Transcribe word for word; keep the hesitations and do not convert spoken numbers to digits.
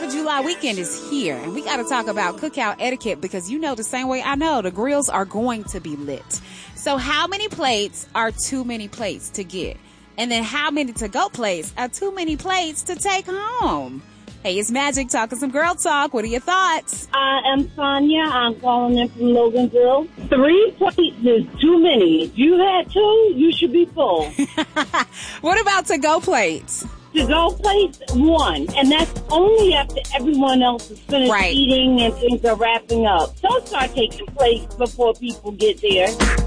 fourth of July weekend is here, and we got to talk about cookout etiquette because you know the same way I know the grills are going to be lit. So how many plates are too many plates to get? And then how many to-go plates are too many plates to take home? Hey, it's Magic talking some girl talk. What are your thoughts? I am Sonia. I'm calling in from Loganville. Three plates is too many. If you had two, you should be full. What about to-go plates? To-go plates, one. And that's only after everyone else is finished right. eating and things are wrapping up. Don't start taking plates before people get there.